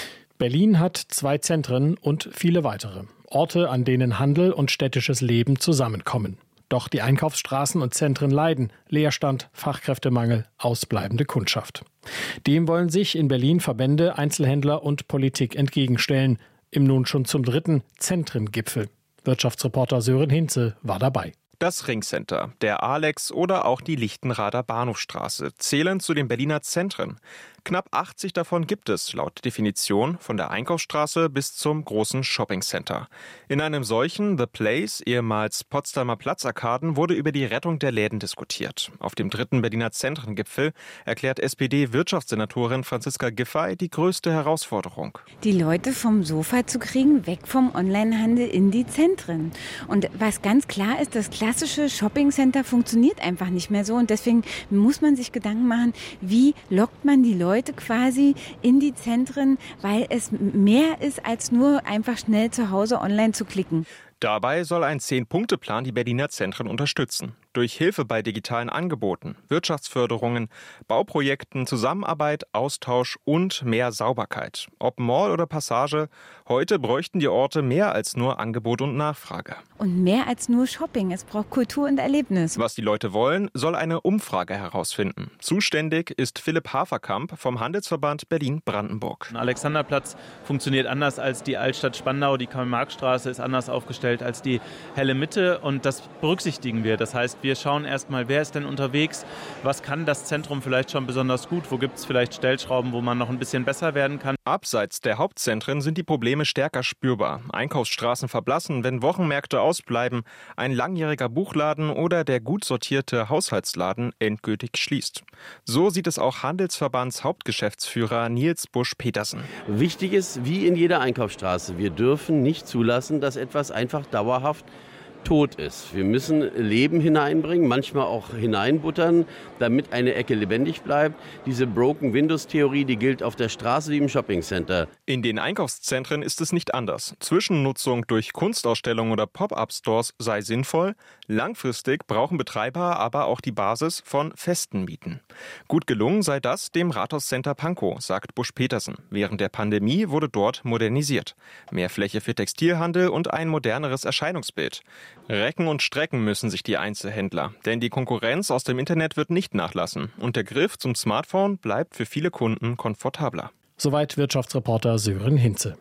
S3: Berlin hat zwei Zentren und viele weitere Orte, an denen Handel und städtisches Leben zusammenkommen. Doch die Einkaufsstraßen und Zentren leiden. Leerstand, Fachkräftemangel, ausbleibende Kundschaft. Dem wollen sich in Berlin Verbände, Einzelhändler und Politik entgegenstellen. Im nun schon zum dritten Zentrengipfel. Wirtschaftsreporter Sören Hinze war dabei.
S13: Das Ringcenter, der Alex oder auch die Lichtenrader Bahnhofstraße zählen zu den Berliner Zentren. Knapp achtzig davon gibt es laut Definition von der Einkaufsstraße bis zum großen Shoppingcenter. In einem solchen The Place, ehemals Potsdamer Platzarkaden, wurde über die Rettung der Läden diskutiert. Auf dem dritten Berliner Zentrengipfel erklärt S P D-Wirtschaftssenatorin Franziska Giffey die größte Herausforderung.
S15: Die Leute vom Sofa zu kriegen, weg vom Onlinehandel in die Zentren. Und was ganz klar ist, das klassische Shoppingcenter funktioniert einfach nicht mehr so. Und deswegen muss man sich Gedanken machen, wie lockt man die Leute Leute quasi in die Zentren, weil es mehr ist, als nur einfach schnell zu Hause online zu klicken.
S13: Dabei soll ein Zehn-Punkte-Plan die Berliner Zentren unterstützen. Durch Hilfe bei digitalen Angeboten, Wirtschaftsförderungen, Bauprojekten, Zusammenarbeit, Austausch und mehr Sauberkeit. Ob Mall oder Passage, heute bräuchten die Orte mehr als nur Angebot und Nachfrage.
S15: Und mehr als nur Shopping, es braucht Kultur und Erlebnis.
S13: Was die Leute wollen, soll eine Umfrage herausfinden. Zuständig ist Philipp Haferkamp vom Handelsverband Berlin-Brandenburg.
S16: Ein Alexanderplatz funktioniert anders als die Altstadt Spandau, die Karl-Marx-Straße ist anders aufgestellt als die helle Mitte und das berücksichtigen wir. Das heißt, wir schauen erstmal, wer ist denn unterwegs, was kann das Zentrum vielleicht schon besonders gut, wo gibt es vielleicht Stellschrauben, wo man noch ein bisschen besser werden kann.
S13: Abseits der Hauptzentren sind die Probleme stärker spürbar. Einkaufsstraßen verblassen, wenn Wochenmärkte ausbleiben, ein langjähriger Buchladen oder der gut sortierte Haushaltsladen endgültig schließt. So sieht es auch Handelsverbands Hauptgeschäftsführer Nils Busch-Petersen.
S18: Wichtig ist, wie in jeder Einkaufsstraße, wir dürfen nicht zulassen, dass etwas einfach dauerhaft tot ist. Wir müssen Leben hineinbringen, manchmal auch hineinbuttern, damit eine Ecke lebendig bleibt. Diese Broken Windows Theorie, die gilt auf der Straße wie im Shoppingcenter.
S13: In den Einkaufszentren ist es nicht anders. Zwischennutzung durch Kunstausstellungen oder Pop-up-Stores sei sinnvoll. Langfristig brauchen Betreiber aber auch die Basis von festen Mieten. Gut gelungen sei das dem Rathauscenter Pankow, sagt Busch-Petersen. Während der Pandemie wurde dort modernisiert. Mehr Fläche für Textilhandel und ein moderneres Erscheinungsbild. Recken und strecken müssen sich die Einzelhändler, denn die Konkurrenz aus dem Internet wird nicht nachlassen und der Griff zum Smartphone bleibt für viele Kunden komfortabler.
S3: Soweit Wirtschaftsreporter Sören Hinze.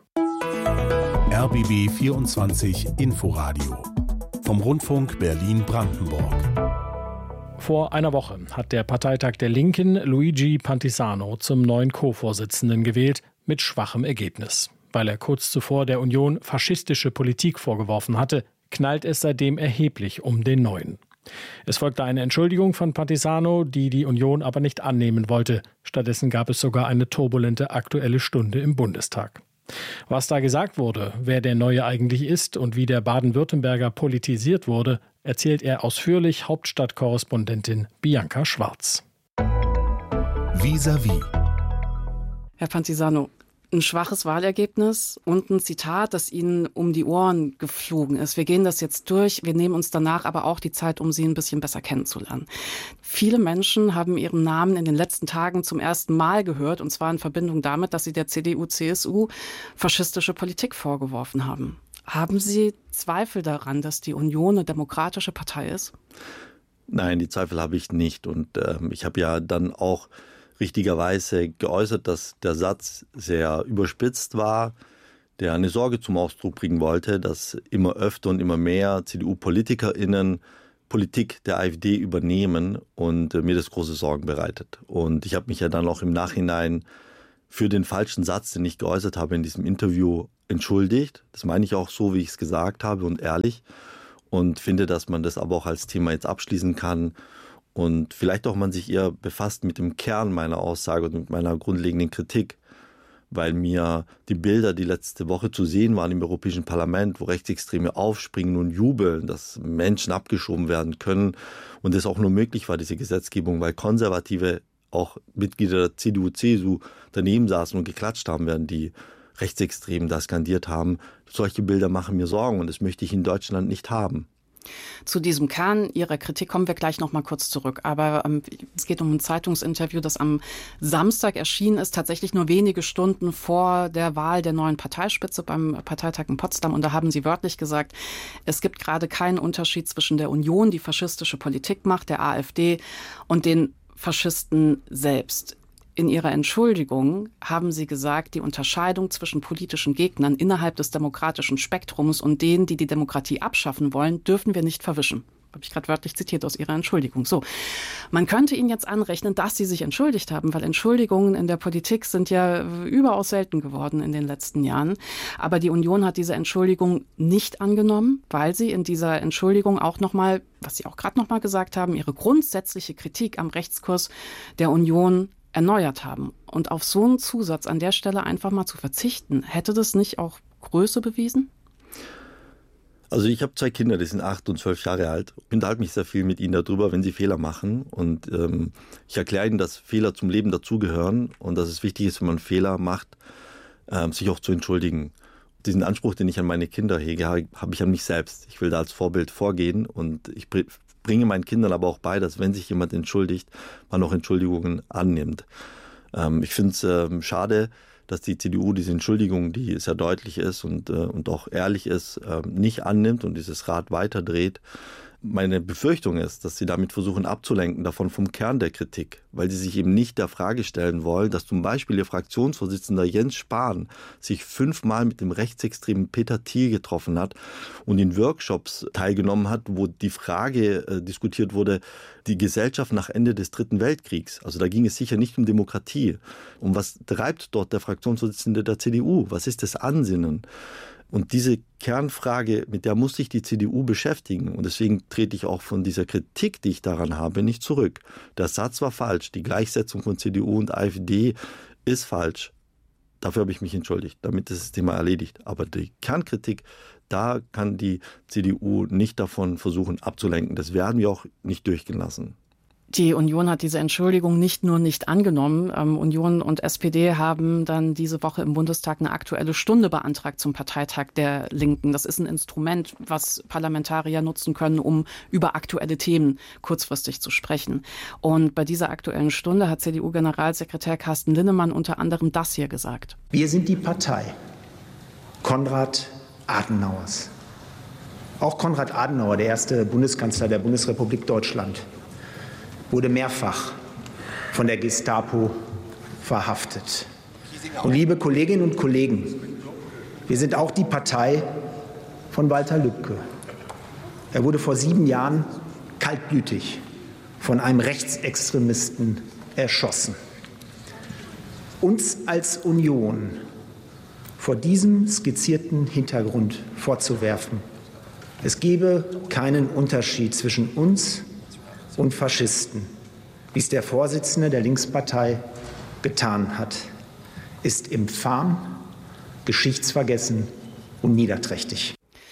S5: R B B vierundzwanzig Inforadio vom Rundfunk Berlin-Brandenburg.
S3: Vor einer Woche hat der Parteitag der Linken Luigi Pantisano zum neuen Co-Vorsitzenden gewählt, mit schwachem Ergebnis. Weil er kurz zuvor der Union faschistische Politik vorgeworfen hatte, knallt es seitdem erheblich um den Neuen. Es folgte eine Entschuldigung von Pantisano, die die Union aber nicht annehmen wollte. Stattdessen gab es sogar eine turbulente Aktuelle Stunde im Bundestag. Was da gesagt wurde, wer der Neue eigentlich ist und wie der Baden-Württemberger politisiert wurde, erzählt er ausführlich Hauptstadtkorrespondentin Bianca Schwarz.
S5: Vis-à-vis.
S19: Herr Pantisano,
S27: Ein schwaches Wahlergebnis und ein Zitat, das Ihnen um die Ohren geflogen ist. Wir gehen das jetzt durch. Wir nehmen uns danach aber auch die Zeit, um Sie ein bisschen besser kennenzulernen. Viele Menschen haben Ihren Namen in den letzten Tagen zum ersten Mal gehört, und zwar in Verbindung damit, dass Sie der C D U C S U faschistische Politik vorgeworfen haben. Haben Sie Zweifel daran, dass die Union eine demokratische Partei ist?
S17: Nein, die Zweifel habe ich nicht. Und äh, ich habe ja dann auch richtigerweise geäußert, dass der Satz sehr überspitzt war, der eine Sorge zum Ausdruck bringen wollte, dass immer öfter und immer mehr C D U-PolitikerInnen Politik der AfD übernehmen und äh, mir das große Sorgen bereitet. Und ich habe mich ja dann auch im Nachhinein für den falschen Satz, den ich geäußert habe in diesem Interview, entschuldigt. Das meine ich auch so, wie ich es gesagt habe und ehrlich. Und finde, dass man das aber auch als Thema jetzt abschließen kann. Und vielleicht auch man sich eher befasst mit dem Kern meiner Aussage und mit meiner grundlegenden Kritik, weil mir die Bilder, die letzte Woche zu sehen waren im Europäischen Parlament, wo Rechtsextreme aufspringen und jubeln, dass Menschen abgeschoben werden können und es auch nur möglich war, diese Gesetzgebung, weil Konservative, auch Mitglieder der C D U, C S U daneben saßen und geklatscht haben, während die Rechtsextremen da skandiert haben. Solche Bilder machen mir Sorgen und das möchte ich in Deutschland nicht haben.
S27: Zu diesem Kern Ihrer Kritik kommen wir gleich noch mal kurz zurück. Aber ähm, es geht um ein Zeitungsinterview, das am Samstag erschienen ist, tatsächlich nur wenige Stunden vor der Wahl der neuen Parteispitze beim Parteitag in Potsdam. Und da haben Sie wörtlich gesagt, es gibt gerade keinen Unterschied zwischen der Union, die faschistische Politik macht, der AfD, und den Faschisten selbst. In Ihrer Entschuldigung haben Sie gesagt, die Unterscheidung zwischen politischen Gegnern innerhalb des demokratischen Spektrums und denen, die die Demokratie abschaffen wollen, dürfen wir nicht verwischen. Habe ich gerade wörtlich zitiert aus Ihrer Entschuldigung. So, man könnte Ihnen jetzt anrechnen, dass Sie sich entschuldigt haben, weil Entschuldigungen in der Politik sind ja überaus selten geworden in den letzten Jahren. Aber die Union hat diese Entschuldigung nicht angenommen, weil sie in dieser Entschuldigung auch nochmal, was Sie auch gerade nochmal gesagt haben, ihre grundsätzliche Kritik am Rechtskurs der Union erneuert haben. Und auf so einen Zusatz an der Stelle einfach mal zu verzichten, hätte das nicht auch Größe bewiesen?
S17: Also ich habe zwei Kinder, die sind acht und zwölf Jahre alt. Ich unterhalte mich sehr viel mit ihnen darüber, wenn sie Fehler machen. Und ähm, ich erkläre ihnen, dass Fehler zum Leben dazugehören und dass es wichtig ist, wenn man Fehler macht, ähm, sich auch zu entschuldigen. Diesen Anspruch, den ich an meine Kinder hege, habe ich an mich selbst. Ich will da als Vorbild vorgehen und ich bringe meinen Kindern aber auch bei, dass wenn sich jemand entschuldigt, man auch Entschuldigungen annimmt. Ähm, ich finde es ähm, schade, dass die C D U diese Entschuldigung, die sehr deutlich ist und, äh, und auch ehrlich ist, äh, nicht annimmt und dieses Rad weiterdreht. Meine Befürchtung ist, dass sie damit versuchen abzulenken davon vom Kern der Kritik, weil sie sich eben nicht der Frage stellen wollen, dass zum Beispiel ihr Fraktionsvorsitzender Jens Spahn sich fünfmal mit dem rechtsextremen Peter Thiel getroffen hat und in Workshops teilgenommen hat, wo die Frage äh, diskutiert wurde, die Gesellschaft nach Ende des Dritten Weltkriegs. Also da ging es sicher nicht um Demokratie. Um was treibt dort der Fraktionsvorsitzende der C D U? Was ist das Ansinnen? Und diese Kernfrage, mit der muss sich die C D U beschäftigen. Und deswegen trete ich auch von dieser Kritik, die ich daran habe, nicht zurück. Der Satz war falsch. Die Gleichsetzung von C D U und AfD ist falsch. Dafür habe ich mich entschuldigt. Damit ist das Thema erledigt. Aber die Kernkritik, da kann die C D U nicht davon versuchen abzulenken. Das werden wir auch nicht durchgehen lassen.
S27: Die Union hat diese Entschuldigung nicht nur nicht angenommen. Ähm, Union und S P D haben dann diese Woche im Bundestag eine Aktuelle Stunde beantragt zum Parteitag der Linken. Das ist ein Instrument, was Parlamentarier nutzen können, um über aktuelle Themen kurzfristig zu sprechen. Und bei dieser Aktuellen Stunde hat C D U-Generalsekretär Carsten Linnemann unter anderem das hier gesagt.
S19: Wir sind die Partei Konrad Adenauers. Auch Konrad Adenauer, der erste Bundeskanzler der Bundesrepublik Deutschland, wurde mehrfach von der Gestapo verhaftet. Und liebe Kolleginnen und Kollegen, wir sind auch die Partei von Walter Lübcke. Er wurde vor sieben Jahren kaltblütig von einem Rechtsextremisten erschossen. Uns als Union vor diesem skizzierten Hintergrund vorzuwerfen, es gebe keinen Unterschied zwischen uns und Faschisten, wie es der Vorsitzende der Linkspartei getan hat, ist infam, geschichtsvergessen und niederträchtig.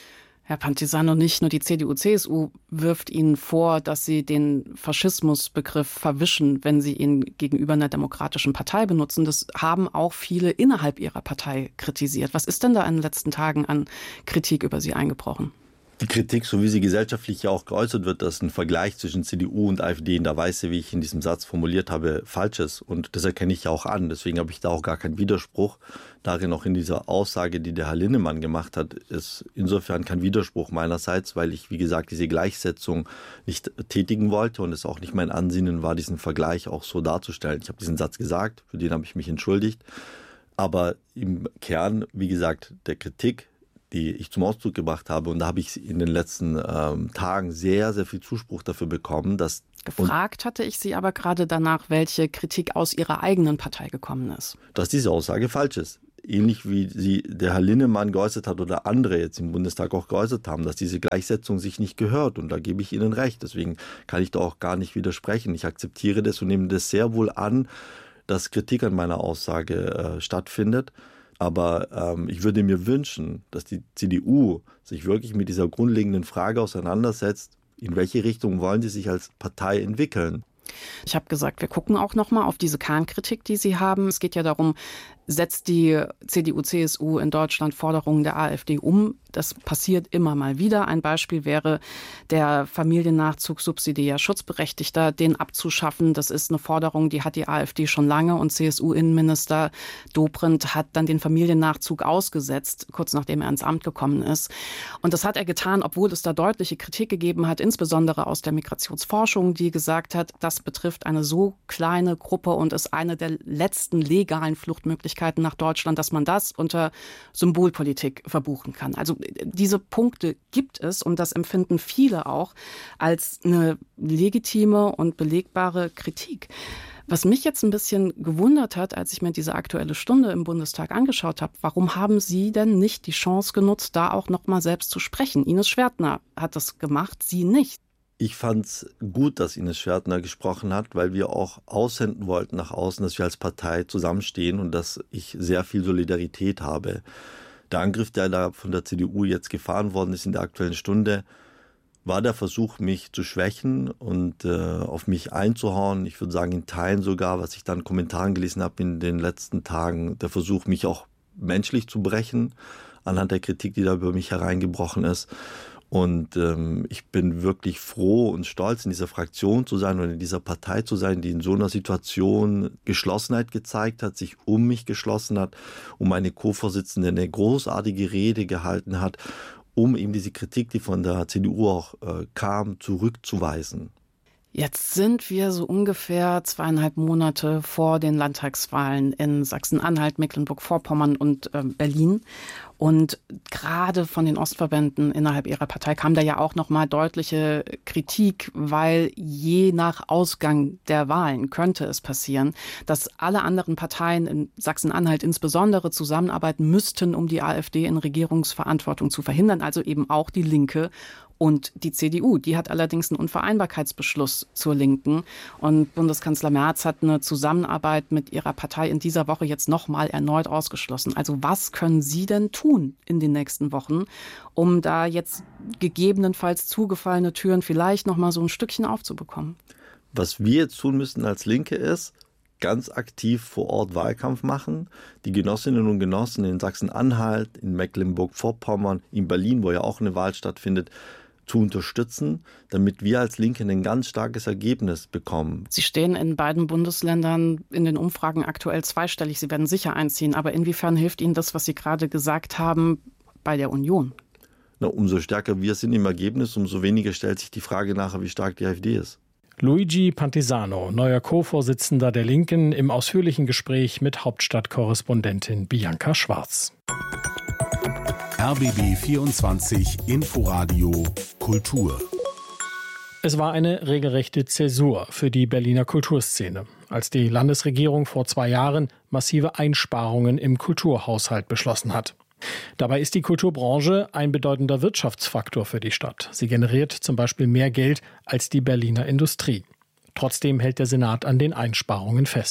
S27: Herr Pantisano, nicht nur die C D U C S U wirft Ihnen vor, dass Sie den Faschismusbegriff verwischen, wenn Sie ihn gegenüber einer demokratischen Partei benutzen. Das haben auch viele innerhalb Ihrer Partei kritisiert. Was ist denn da in den letzten Tagen an Kritik über Sie eingebrochen?
S17: Die Kritik, so wie sie gesellschaftlich ja auch geäußert wird, dass ein Vergleich zwischen C D U und AfD in der Weise, wie ich in diesem Satz formuliert habe, falsch ist. Und das erkenne ich ja auch an. Deswegen habe ich da auch gar keinen Widerspruch. Darin auch in dieser Aussage, die der Herr Linnemann gemacht hat, ist insofern kein Widerspruch meinerseits, weil ich, wie gesagt, diese Gleichsetzung nicht tätigen wollte und es auch nicht mein Ansinnen war, diesen Vergleich auch so darzustellen. Ich habe diesen Satz gesagt, für den habe ich mich entschuldigt. Aber im Kern, wie gesagt, der Kritik, die ich zum Ausdruck gebracht habe. Und da habe ich in den letzten ähm, Tagen sehr, sehr viel Zuspruch dafür bekommen. Dass
S27: Gefragt hatte ich Sie aber gerade danach, welche Kritik aus Ihrer eigenen Partei gekommen ist.
S17: Dass diese Aussage falsch ist. Ähnlich wie sie der Herr Linnemann geäußert hat oder andere jetzt im Bundestag auch geäußert haben, dass diese Gleichsetzung sich nicht gehört. Und da gebe ich Ihnen recht. Deswegen kann ich da auch gar nicht widersprechen. Ich akzeptiere das und nehme das sehr wohl an, dass Kritik an meiner Aussage äh, stattfindet. Aber ähm, ich würde mir wünschen, dass die C D U sich wirklich mit dieser grundlegenden Frage auseinandersetzt, in welche Richtung wollen sie sich als Partei entwickeln.
S27: Ich habe gesagt, wir gucken auch noch mal auf diese Kernkritik, die Sie haben. Es geht ja darum, setzt die C D U C S U in Deutschland Forderungen der AfD um. Das passiert immer mal wieder. Ein Beispiel wäre der Familiennachzug subsidiär Schutzberechtigter, den abzuschaffen. Das ist eine Forderung, die hat die AfD schon lange und C S U-Innenminister Dobrindt hat dann den Familiennachzug ausgesetzt, kurz nachdem er ins Amt gekommen ist. Und das hat er getan, obwohl es da deutliche Kritik gegeben hat, insbesondere aus der Migrationsforschung, die gesagt hat, das betrifft eine so kleine Gruppe und ist eine der letzten legalen Fluchtmöglichkeiten nach Deutschland, dass man das unter Symbolpolitik verbuchen kann. Also diese Punkte gibt es und das empfinden viele auch als eine legitime und belegbare Kritik. Was mich jetzt ein bisschen gewundert hat, als ich mir diese Aktuelle Stunde im Bundestag angeschaut habe, warum haben Sie denn nicht die Chance genutzt, da auch noch mal selbst zu sprechen? Ines Schwertner hat das gemacht, Sie nicht.
S17: Ich fand es gut, dass Ines Schwertner gesprochen hat, weil wir auch aussenden wollten nach außen, dass wir als Partei zusammenstehen und dass ich sehr viel Solidarität habe. Der Angriff, der da von der C D U jetzt gefahren worden ist in der Aktuellen Stunde, war der Versuch, mich zu schwächen und äh, auf mich einzuhauen. Ich würde sagen, in Teilen sogar, was ich dann in Kommentaren gelesen habe in den letzten Tagen, der Versuch, mich auch menschlich zu brechen, anhand der Kritik, die da über mich hereingebrochen ist. Und ähm, ich bin wirklich froh und stolz, in dieser Fraktion zu sein und in dieser Partei zu sein, die in so einer Situation Geschlossenheit gezeigt hat, sich um mich geschlossen hat, um meine Co-Vorsitzende eine großartige Rede gehalten hat, um eben diese Kritik, die von der C D U auch äh, kam, zurückzuweisen.
S27: Jetzt sind wir so ungefähr zweieinhalb Monate vor den Landtagswahlen in Sachsen-Anhalt, Mecklenburg-Vorpommern und äh, Berlin. Und gerade von den Ostverbänden innerhalb ihrer Partei kam da ja auch nochmal deutliche Kritik, weil je nach Ausgang der Wahlen könnte es passieren, dass alle anderen Parteien in Sachsen-Anhalt insbesondere zusammenarbeiten müssten, um die AfD in Regierungsverantwortung zu verhindern, also eben auch die Linke und die C D U. Die hat allerdings einen Unvereinbarkeitsbeschluss zur Linken. Und Bundeskanzler Merz hat eine Zusammenarbeit mit ihrer Partei in dieser Woche jetzt nochmal erneut ausgeschlossen. Also was können Sie denn tun in den nächsten Wochen, um da jetzt gegebenenfalls zugefallene Türen vielleicht nochmal so ein Stückchen aufzubekommen?
S17: Was wir jetzt tun müssen als Linke ist, ganz aktiv vor Ort Wahlkampf machen. Die Genossinnen und Genossen in Sachsen-Anhalt, in Mecklenburg-Vorpommern, in Berlin, wo ja auch eine Wahl stattfindet, zu unterstützen, damit wir als Linke ein ganz starkes Ergebnis bekommen.
S27: Sie stehen in beiden Bundesländern in den Umfragen aktuell zweistellig. Sie werden sicher einziehen. Aber inwiefern hilft Ihnen das, was Sie gerade gesagt haben, bei der Union?
S17: Na, umso stärker wir sind im Ergebnis, umso weniger stellt sich die Frage nachher, wie stark die AfD ist.
S3: Luigi Pantisano, neuer Co-Vorsitzender der Linken, im ausführlichen Gespräch mit Hauptstadtkorrespondentin Bianca Schwarz.
S5: R B B vierundzwanzig Inforadio Kultur.
S3: Es war eine regelrechte Zäsur für die Berliner Kulturszene, als die Landesregierung vor zwei Jahren massive Einsparungen im Kulturhaushalt beschlossen hat. Dabei ist die Kulturbranche ein bedeutender Wirtschaftsfaktor für die Stadt. Sie generiert zum Beispiel mehr Geld als die Berliner Industrie. Trotzdem hält der Senat an den Einsparungen fest.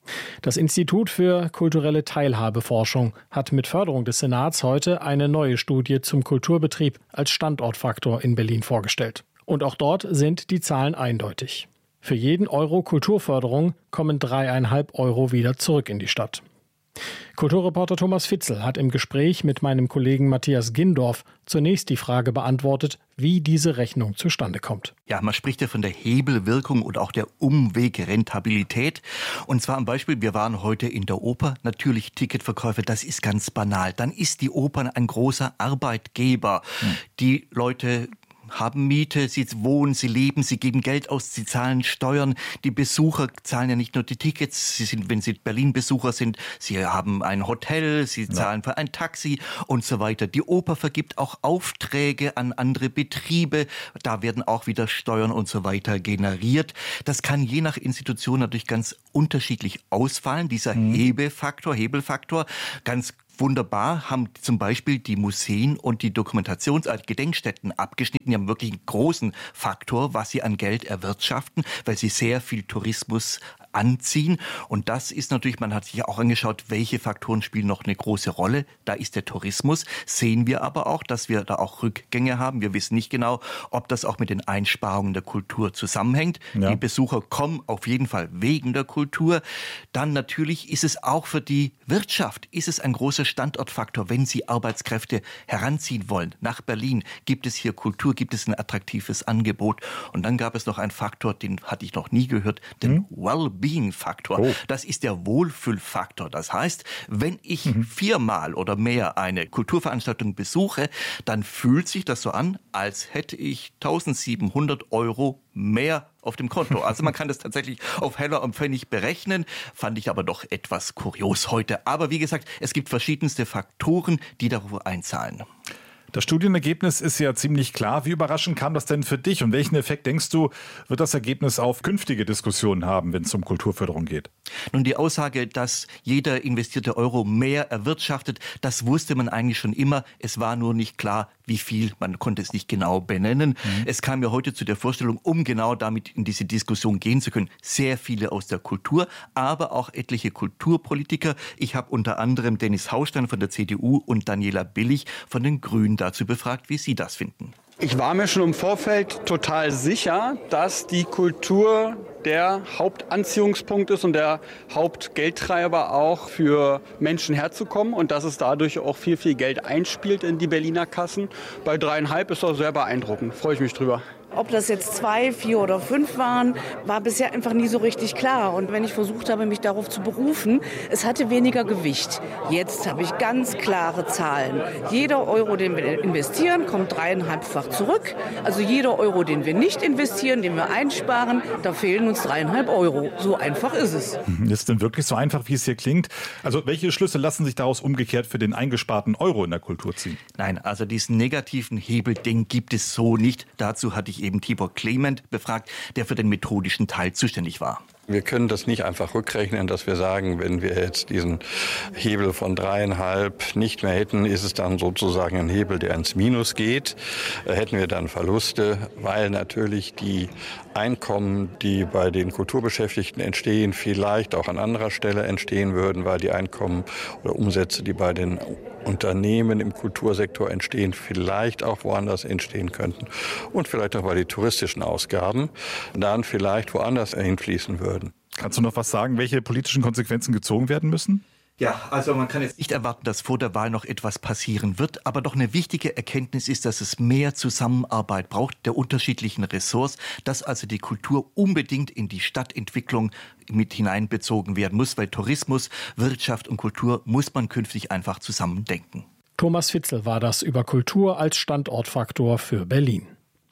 S3: Das Institut für kulturelle Teilhabeforschung hat mit Förderung des Senats heute eine neue Studie zum Kulturbetrieb als Standortfaktor in Berlin vorgestellt. Und auch dort sind die Zahlen eindeutig. Für jeden Euro Kulturförderung kommen dreieinhalb Euro wieder zurück in die Stadt. Kulturreporter Thomas Fitzel hat im Gespräch mit meinem Kollegen Matthias Gindorf zunächst die Frage beantwortet, wie diese Rechnung zustande kommt.
S14: Ja, man spricht ja von der Hebelwirkung und auch der Umwegrentabilität. Und zwar am Beispiel, wir waren heute in der Oper, natürlich Ticketverkäufe, das ist ganz banal. Dann ist die Oper ein großer Arbeitgeber. Hm. Die Leute haben Miete, sie wohnen, sie leben, sie geben Geld aus, sie zahlen Steuern. Die Besucher zahlen ja nicht nur die Tickets, sie sind, wenn sie Berlin-Besucher sind, sie haben ein Hotel, sie zahlen ja. für ein Taxi und so weiter. Die Oper vergibt auch Aufträge an andere Betriebe, da werden auch wieder Steuern und so weiter generiert. Das kann je nach Institution natürlich ganz unterschiedlich ausfallen, dieser mhm. Hebefaktor, Hebelfaktor, ganz wunderbar haben zum Beispiel die Museen und die Dokumentations-, also Gedenkstätten abgeschnitten. Die haben wirklich einen großen Faktor, was sie an Geld erwirtschaften, weil sie sehr viel Tourismus anziehen. Und das ist natürlich, man hat sich auch angeschaut, welche Faktoren spielen noch eine große Rolle. Da ist der Tourismus. Sehen wir aber auch, dass wir da auch Rückgänge haben. Wir wissen nicht genau, ob das auch mit den Einsparungen der Kultur zusammenhängt. Ja. Die Besucher kommen auf jeden Fall wegen der Kultur. Dann natürlich ist es auch für die Wirtschaft, ist es ein großer Standortfaktor, wenn Sie Arbeitskräfte heranziehen wollen. Nach Berlin gibt es hier Kultur, gibt es ein attraktives Angebot. Und dann gab es noch einen Faktor, den hatte ich noch nie gehört, den hm? Well-Being-Faktor. Oh. Das ist der Wohlfühlfaktor. Das heißt, wenn ich mhm. viermal oder mehr eine Kulturveranstaltung besuche, dann fühlt sich das so an, als hätte ich eintausendsiebenhundert Euro mehr auf dem Konto. Also man kann das tatsächlich auf Heller und Pfennig berechnen, fand ich aber doch etwas kurios heute. Aber wie gesagt, es gibt verschiedenste Faktoren, die darüber einzahlen.
S20: Das Studienergebnis ist ja ziemlich klar. Wie überraschend kam das denn für dich? Und welchen Effekt, denkst du, wird das Ergebnis auf künftige Diskussionen haben, wenn es um Kulturförderung geht?
S14: Nun, die Aussage, dass jeder investierte Euro mehr erwirtschaftet, das wusste man eigentlich schon immer. Es war nur nicht klar, wie viel. Man konnte es nicht genau benennen. Mhm. Es kam ja heute zu der Vorstellung, um genau damit in diese Diskussion gehen zu können, sehr viele aus der Kultur, aber auch etliche Kulturpolitiker. Ich habe unter anderem Dennis Haustein von der C D U und Daniela Billig von den Grünen dazu befragt, wie sie das finden.
S21: Ich war mir schon im Vorfeld total sicher, dass die Kultur der Hauptanziehungspunkt ist und der Hauptgeldtreiber auch für Menschen herzukommen und dass es dadurch auch viel, viel Geld einspielt in die Berliner Kassen. Bei dreieinhalb ist das sehr beeindruckend, freue ich mich drüber.
S22: Ob das jetzt zwei, vier oder fünf waren, war bisher einfach nie so richtig klar. Und wenn ich versucht habe, mich darauf zu berufen, es hatte weniger Gewicht. Jetzt habe ich ganz klare Zahlen. Jeder Euro, den wir investieren, kommt dreieinhalbfach zurück. Also jeder Euro, den wir nicht investieren, den wir einsparen, da fehlen uns dreieinhalb Euro. So einfach ist es.
S20: Ist es denn wirklich so einfach, wie es hier klingt? Also welche Schlüsse lassen sich daraus umgekehrt für den eingesparten Euro in der Kultur ziehen?
S14: Nein, also diesen negativen Hebelding gibt es so nicht. Dazu hatte ich eben Tibor Clement befragt, der für den methodischen Teil zuständig war.
S23: Wir können das nicht einfach rückrechnen, dass wir sagen, wenn wir jetzt diesen Hebel von dreieinhalb nicht mehr hätten, ist es dann sozusagen ein Hebel, der ins Minus geht. Hätten wir dann Verluste, weil natürlich die Einkommen, die bei den Kulturbeschäftigten entstehen, vielleicht auch an anderer Stelle entstehen würden, weil die Einkommen oder Umsätze, die bei den Unternehmen im Kultursektor entstehen, vielleicht auch woanders entstehen könnten. Und vielleicht auch, weil die touristischen Ausgaben dann vielleicht woanders hinfließen würden.
S20: Kannst du noch was sagen, welche politischen Konsequenzen gezogen werden müssen?
S14: Ja, also man kann jetzt nicht erwarten, dass vor der Wahl noch etwas passieren wird. Aber doch eine wichtige Erkenntnis ist, dass es mehr Zusammenarbeit braucht der unterschiedlichen Ressorts, dass also die Kultur unbedingt in die Stadtentwicklung mit hineinbezogen werden muss, weil Tourismus, Wirtschaft und Kultur muss man künftig einfach zusammen denken.
S3: Thomas Fitzel war das über Kultur als Standortfaktor für Berlin.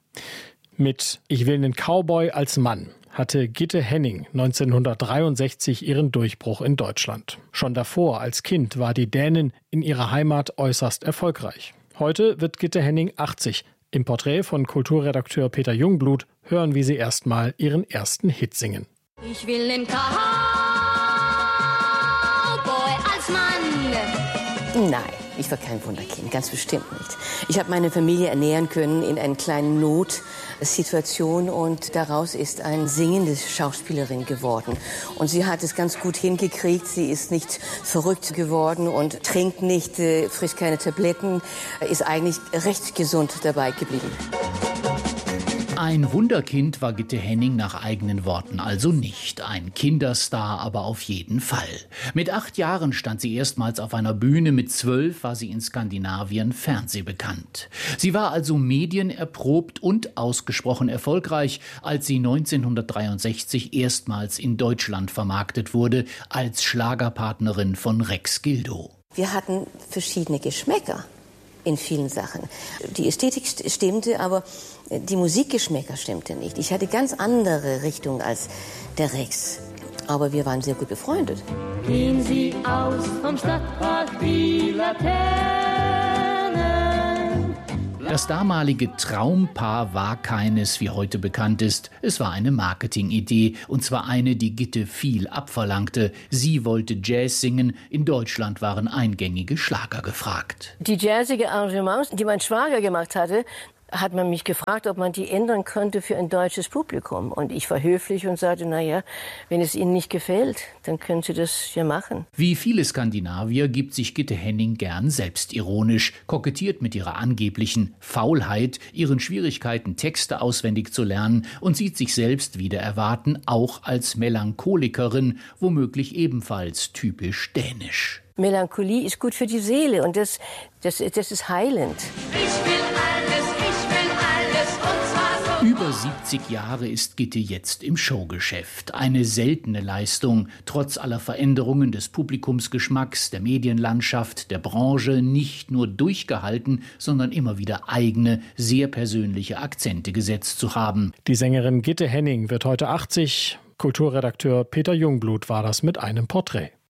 S3: Mit Ich will einen Cowboy als Mann hatte Gitte Henning neunzehnhundertdreiundsechzig ihren Durchbruch in Deutschland. Schon davor, als Kind, war die Dänin in ihrer Heimat äußerst erfolgreich. Heute wird Gitte Henning achtzig. Im Porträt von Kulturredakteur Peter Jungblut hören, wie sie erstmal ihren ersten Hit singen.
S25: Ich will einen Cowboy als Mann.
S26: Nein,
S2: Ich war kein Wunderkind, ganz bestimmt nicht. Ich habe meine Familie ernähren können in einer kleinen Notsituation und daraus ist eine singende Schauspielerin geworden. Und sie hat es ganz gut hingekriegt. Sie ist nicht verrückt geworden und trinkt nicht, äh, frisst keine Tabletten, ist eigentlich recht gesund dabei geblieben.
S4: Ein Wunderkind war Gitte Henning nach eigenen Worten also nicht. Ein Kinderstar aber auf jeden Fall. Mit acht Jahren stand sie erstmals auf einer Bühne, mit zwölf war sie in Skandinavien fernsehbekannt. Sie war also medienerprobt und ausgesprochen erfolgreich, als sie neunzehnhundertdreiundsechzig erstmals in Deutschland vermarktet wurde, als Schlagerpartnerin von Rex Gildo.
S2: Wir hatten verschiedene Geschmäcker in vielen Sachen. Die Ästhetik stimmte, aber die Musikgeschmäcker stimmte nicht. Ich hatte ganz andere Richtungen als der Rex. Aber wir waren sehr gut befreundet.
S6: Gehen Sie aus vom Stadtpark, die Laternen.
S4: Das damalige Traumpaar war keines, wie heute bekannt ist. Es war eine Marketingidee, und zwar eine, die Gitte viel abverlangte. Sie wollte Jazz singen, in Deutschland waren eingängige Schlager gefragt.
S2: Die jazzige Arrangements, die mein Schwager gemacht hatte, hat man mich gefragt, ob man die ändern könnte für ein deutsches Publikum. Und ich war höflich und sagte, na ja, wenn es Ihnen nicht gefällt, dann können Sie das ja machen.
S4: Wie viele Skandinavier gibt sich Gitte Henning gern selbstironisch, kokettiert mit ihrer angeblichen Faulheit, ihren Schwierigkeiten, Texte auswendig zu lernen, und sieht sich selbst wider Erwarten auch als Melancholikerin, womöglich ebenfalls typisch dänisch.
S2: Melancholie ist gut für die Seele und das, das, das ist heilend.
S6: Ich will alles, ich will alles und zwar so.
S4: Über siebzig Jahre ist Gitte jetzt im Showgeschäft. Eine seltene Leistung, trotz aller Veränderungen des Publikumsgeschmacks, der Medienlandschaft, der Branche, nicht nur durchgehalten, sondern immer wieder eigene, sehr persönliche Akzente gesetzt zu haben.
S3: Die Sängerin Gitte Henning wird heute achtzig. Kulturredakteur Peter Jungblut war das mit einem Porträt.